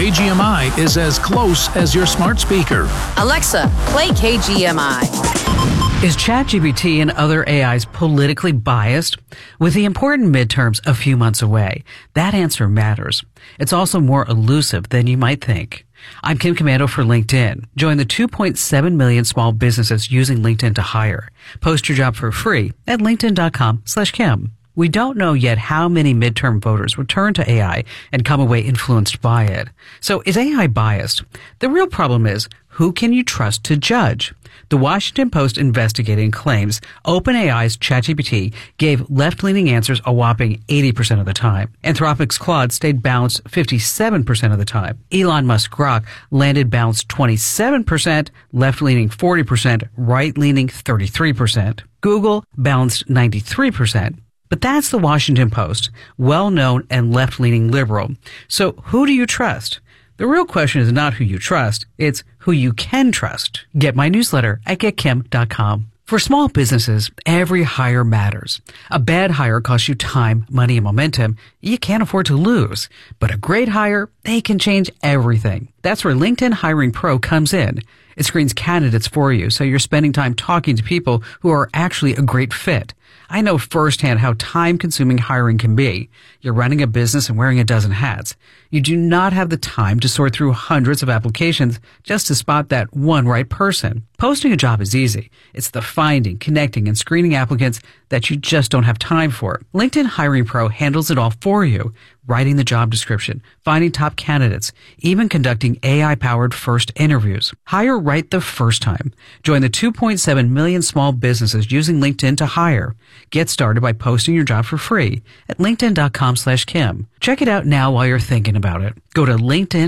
KGMI is as close as your smart speaker. Alexa, play KGMI. Is ChatGPT and other AIs politically biased? With the important midterms a few months away, that answer matters. It's also more elusive than you might think. I'm Kim Komando for LinkedIn. Join the 2.7 million small businesses using LinkedIn to hire. Post your job for free at linkedin.com/Kim. We don't know yet how many midterm voters will turn to AI and come away influenced by it. So is AI biased? The real problem is, who can you trust to judge? The Washington Post investigating claims OpenAI's ChatGPT gave left-leaning answers a whopping 80% of the time. Anthropic's Claude stayed balanced 57% of the time. Elon Musk Grok landed balanced 27%, left-leaning 40%, right-leaning 33%. Google balanced 93%. But that's the Washington Post, well-known and left-leaning liberal. So who do you trust? The real question is not who you trust, it's who you can trust. Get my newsletter at getkim.com. For small businesses, every hire matters. A bad hire costs you time, money, and momentum you can't afford to lose. But a great hire, they can change everything. That's where LinkedIn Hiring Pro comes in. It screens candidates for you, so you're spending time talking to people who are actually a great fit. I know firsthand how time-consuming hiring can be. You're running a business and wearing a dozen hats. You do not have the time to sort through hundreds of applications just to spot that one right person. Posting a job is easy. It's the finding, connecting, and screening applicants that you just don't have time for. LinkedIn Hiring Pro handles it all for you, writing the job description, finding top candidates, even conducting AI-powered first interviews. Hire right the first time. Join the 2.7 million small businesses using LinkedIn to hire. Get started by posting your job for free at linkedin.com/Kim. Check it out now while you're thinking about it. Go to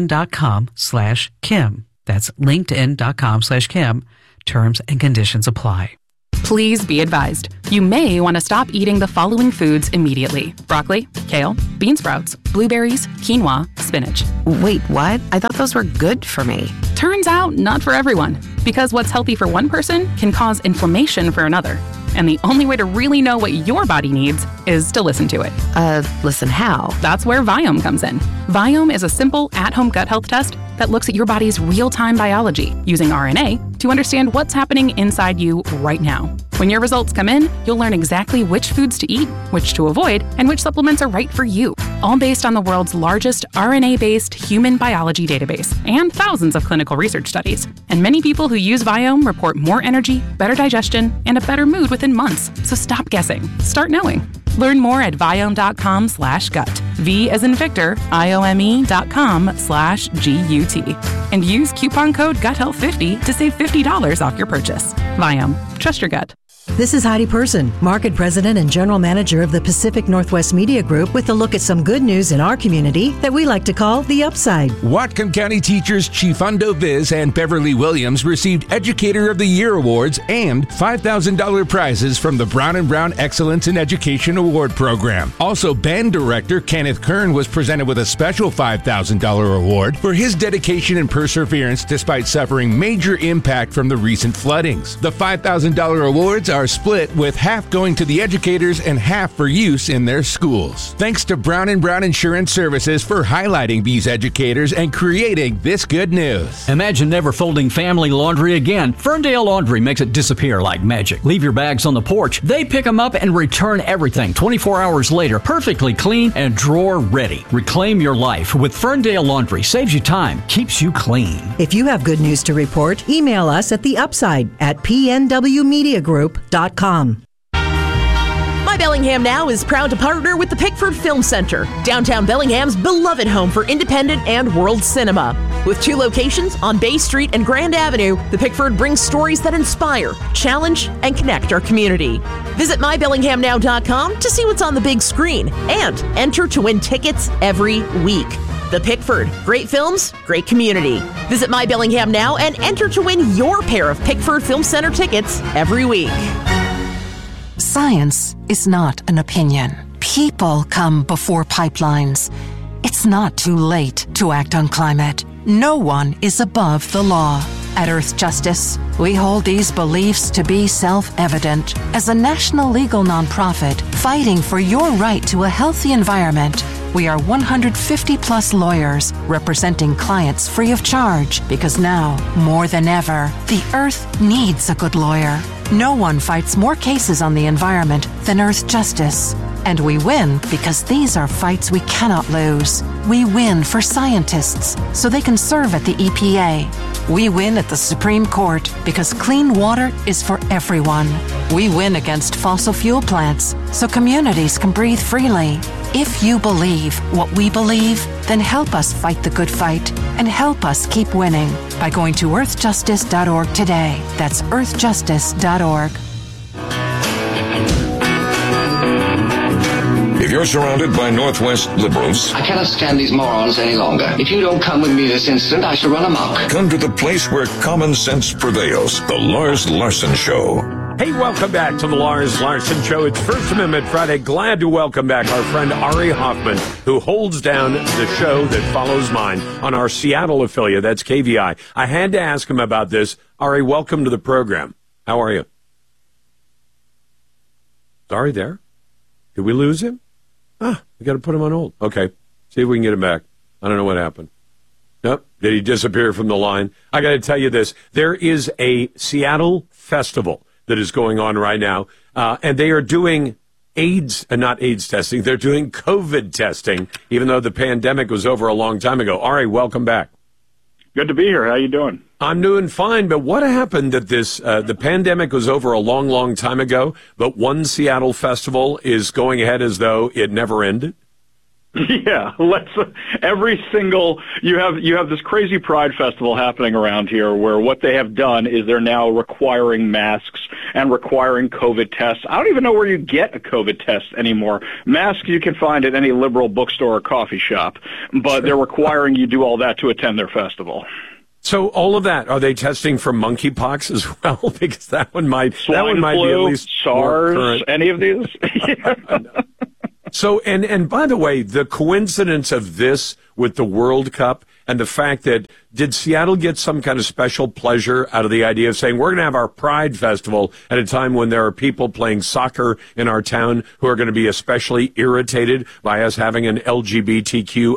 linkedin.com/Kim. That's linkedin.com/Kim. Terms and conditions apply. Please be advised, you may want to stop eating the following foods immediately: broccoli, kale, bean sprouts, blueberries, quinoa, spinach. Wait, what? I thought those were good for me. Turns out, not for everyone. Because what's healthy for one person can cause inflammation for another. And the only way to really know what your body needs is to listen to it. Listen how? That's where Viome comes in. Viome is a simple at-home gut health test that looks at your body's real-time biology using RNA to understand what's happening inside you right now. When your results come in, you'll learn exactly which foods to eat, which to avoid, and which supplements are right for you. All based on the world's largest RNA-based human biology database and thousands of clinical research studies. And many people who use Viome report more energy, better digestion, and a better mood within months. So stop guessing. Start knowing. Learn more at viome.com/gut. V as in Victor, IOME.com/GUT. And use coupon code GUTHEALTH50 to save $50 off your purchase. Viome. Trust your gut. This is Heidi Person, Market President and General Manager of the Pacific Northwest Media Group, with a look at some good news in our community that we like to call the upside. Whatcom County teachers Chifundo Viz and Beverly Williams received Educator of the Year awards and $5,000 prizes from the Brown & Brown Excellence in Education Award Program. Also, band director Kenneth Kern was presented with a special $5,000 award for his dedication and perseverance despite suffering major impact from the recent floodings. The $5,000 awards are split, with half going to the educators and half for use in their schools. Thanks to Brown & Brown Insurance Services for highlighting these educators and creating this good news. Imagine never folding family laundry again. Ferndale Laundry makes it disappear like magic. Leave your bags on the porch. They pick them up and return everything 24 hours later, perfectly clean and drawer ready. Reclaim your life with Ferndale Laundry. Saves you time, keeps you clean. If you have good news to report, email us at the upside at pnwmediagroup.com. My Bellingham Now is proud to partner with the Pickford Film Center, downtown Bellingham's beloved home for independent and world cinema. With 2 locations on Bay Street and Grand Avenue, the Pickford brings stories that inspire, challenge, and connect our community. Visit mybellinghamnow.com to see what's on the big screen and enter to win tickets every week. The Pickford. Great films, great community. Visit My Bellingham now and enter to win your pair of Pickford Film Center tickets every week. Science is not an opinion. People come before pipelines. It's not too late to act on climate. No one is above the law. At Earth Justice, we hold these beliefs to be self-evident. As a national legal nonprofit fighting for your right to a healthy environment, We are 150 plus lawyers representing clients free of charge because now, more than ever, the Earth needs a good lawyer. No one fights more cases on the environment than Earth Justice. And we win because these are fights we cannot lose. We win for scientists so they can serve at the EPA. We win at the Supreme Court because clean water is for everyone. We win against fossil fuel plants so communities can breathe freely. If you believe what we believe, then help us fight the good fight and help us keep winning by going to earthjustice.org today. That's earthjustice.org. If you're surrounded by Northwest liberals, I cannot stand these morons any longer. If you don't come with me this instant, I shall run amok. Come to the place where common sense prevails. The Lars Larson Show. Hey, welcome back to the Lars Larson Show. It's First Amendment Friday. Glad to welcome back our friend Ari Hoffman, who holds down the show that follows mine on our Seattle affiliate. That's KVI. I had to ask him about this. Ari, welcome to the program. How are you? Is Ari there? Did we lose him? We got to put him on hold. Okay. See if we can get him back. I don't know what happened. Nope. Did he disappear from the line? I got to tell you this. There is a Seattle festival that is going on right now, and they are doing not AIDS testing. They're doing COVID testing, even though the pandemic was over a long time ago. Ari, welcome back. Good to be here. How you doing? I'm doing fine, but what happened that the pandemic was over a long, long time ago, but one Seattle festival is going ahead as though it never ended? Yeah, you have this crazy Pride Festival happening around here where what they have done is they're now requiring masks and requiring COVID tests. I don't even know where you get a COVID test anymore. Masks you can find at any liberal bookstore or coffee shop, but they're requiring you do all that to attend their festival. So all of that, are they testing for monkeypox as well? Because that one might be at least SARS, any of these? So, and by the way, the coincidence of this with the World Cup and the fact that, did Seattle get some kind of special pleasure out of the idea of saying, we're going to have our Pride Festival at a time when there are people playing soccer in our town who are going to be especially irritated by us having an LGBTQ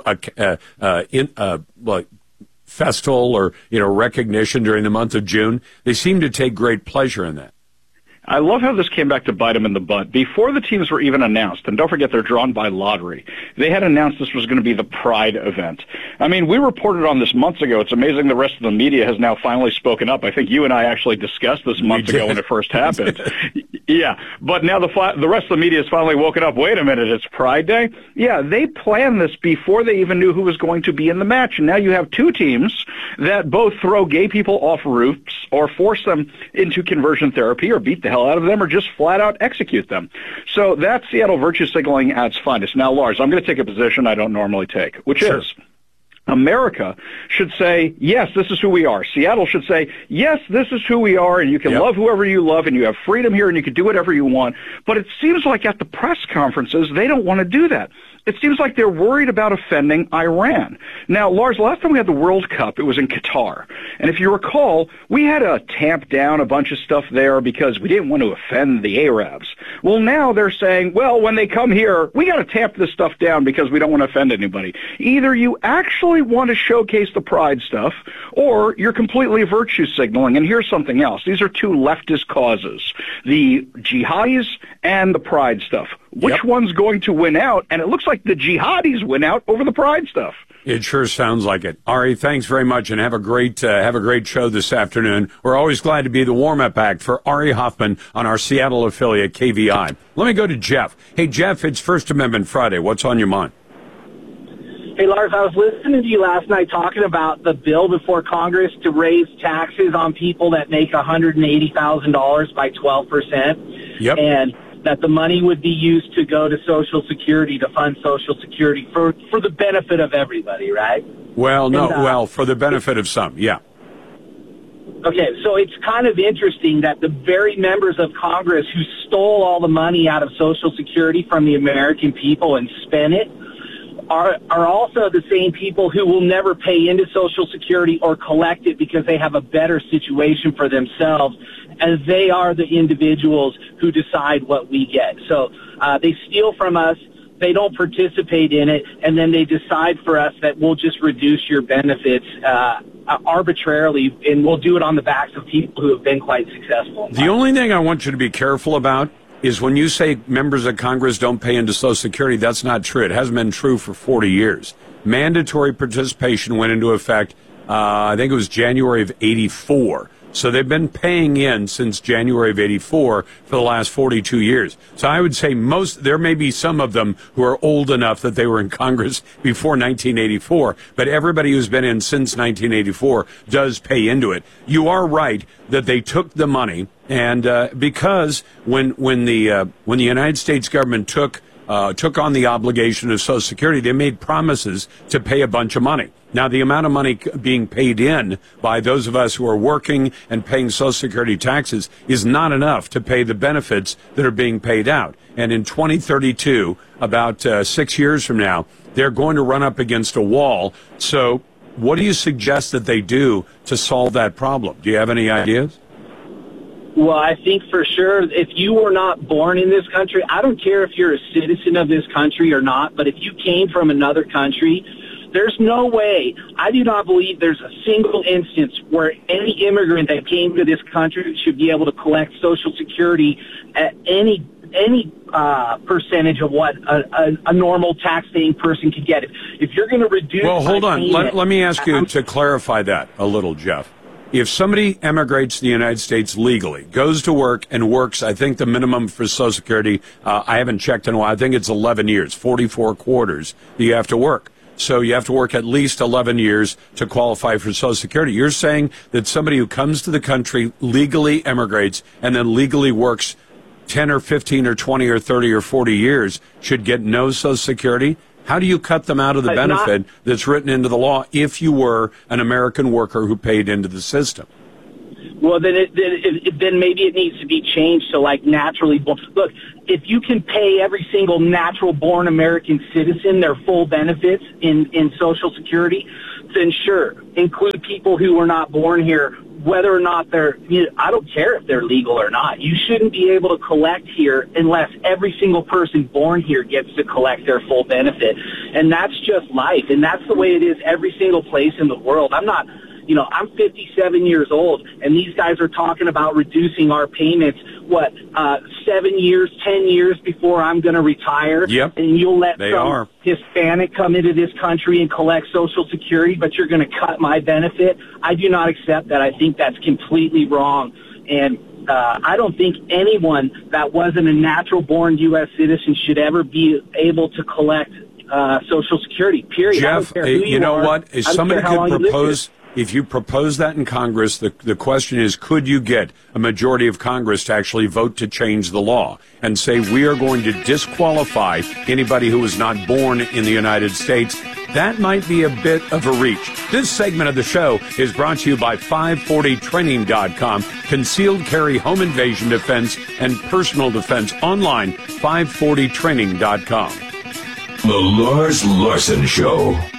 festival or, recognition during the month of June? They seem to take great pleasure in that. I love how this came back to bite them in the butt. Before the teams were even announced, and don't forget they're drawn by lottery, they had announced this was going to be the Pride event. I mean, we reported on this months ago. It's amazing the rest of the media has now finally spoken up. I think you and I actually discussed this months ago when it first happened. Yeah, but now the rest of the media has finally woken up. Wait a minute, it's Pride Day? Yeah, they planned this before they even knew who was going to be in the match. And now you have two teams that both throw gay people off roofs or force them into conversion therapy or beat the hell out of them or just flat out execute them. So that's Seattle virtue signaling at its finest. Now, Lars, I'm going to take a position I don't normally take, which is America should say, yes, this is who we are. Seattle should say, yes, this is who we are, and you can love whoever you love, and you have freedom here, and you can do whatever you want. But it seems like at the press conferences, they don't want to do that. It seems like they're worried about offending Iran. Now, Lars, last time we had the World Cup, it was in Qatar. And if you recall, we had to tamp down a bunch of stuff there because we didn't want to offend the Arabs. Well, now they're saying, well, when they come here, we got to tamp this stuff down because we don't want to offend anybody. Either you actually want to showcase the pride stuff, or you're completely virtue signaling. And here's something else. These are two leftist causes, the jihadis and the pride stuff. Which one's going to win out? And it looks like the jihadis win out over the pride stuff. It sure sounds like it. Ari, thanks very much, and have a great show this afternoon. We're always glad to be the warm-up act for Ari Hoffman on our Seattle affiliate, KVI. Let me go to Jeff. Hey, Jeff, it's First Amendment Friday. What's on your mind? Hey, Lars, I was listening to you last night talking about the bill before Congress to raise taxes on people that make $180,000 by 12%. Yep. And that the money would be used to go to Social Security, to fund Social Security for the benefit of everybody, right? Well, no, for the benefit of some, yeah. Okay, so it's kind of interesting that the very members of Congress who stole all the money out of Social Security from the American people and spent it are also the same people who will never pay into Social Security or collect it because they have a better situation for themselves, as they are the individuals who decide what we get. So they steal from us they don't participate in it, and then they decide for us that we'll just reduce your benefits arbitrarily, and we'll do it on the backs of people who have been quite successful. The only thing I want you to be careful about is when you say members of Congress don't pay into Social Security, that's not true. It hasn't been true for 40 years. Mandatory participation went into effect, I think it was January of 84. So they've been paying in since January of 84 for the last 42 years. So I would say there may be some of them who are old enough that they were in Congress before 1984, but everybody who's been in since 1984 does pay into it. You are right that they took the money, and because when the United States government took on the obligation of Social Security, they made promises to pay a bunch of money. Now, the amount of money being paid in by those of us who are working and paying Social Security taxes is not enough to pay the benefits that are being paid out. And in 2032, about 6 years from now, they're going to run up against a wall. So what do you suggest that they do to solve that problem? Do you have any ideas? Well, I think for sure, if you were not born in this country, I don't care if you're a citizen of this country or not, but if you came from another country, there's no way, I do not believe there's a single instance where any immigrant that came to this country should be able to collect Social Security at any percentage of what a normal tax-paying person could get. If you're going to reduce... Well, hold on. Let me ask you to clarify that a little, Jeff. If somebody emigrates to the United States legally, goes to work and works, I think the minimum for Social Security, I haven't checked in a while, I think it's 11 years, 44 quarters that you have to work. So you have to work at least 11 years to qualify for Social Security. You're saying that somebody who comes to the country, legally emigrates, and then legally works 10 or 15 or 20 or 30 or 40 years should get no Social Security? How do you cut them out of the benefit that's written into the law if you were an American worker who paid into the system? Well, then maybe it needs to be changed to like naturally born. Look, if you can pay every single natural-born American citizen their full benefits in Social Security, then sure, include people who were not born here, whether or not I don't care if they're legal or not. You shouldn't be able to collect here unless every single person born here gets to collect their full benefit. And that's just life, and that's the way it is every single place in the world. I'm 57 years old, and these guys are talking about reducing our payments, 7 years, 10 years before I'm going to retire. Yep. And you'll let some Hispanic come into this country and collect Social Security, but you're going to cut my benefit. I do not accept that. I think that's completely wrong. And I don't think anyone that wasn't a natural-born U.S. citizen should ever be able to collect Social Security, period. Jeff, you know what? If somebody could propose... If you propose that in Congress, the question is, could you get a majority of Congress to actually vote to change the law and say we are going to disqualify anybody who was not born in the United States? That might be a bit of a reach. This segment of the show is brought to you by 540training.com, concealed carry, home invasion defense, and personal defense online, 540training.com. The Lars Larson Show.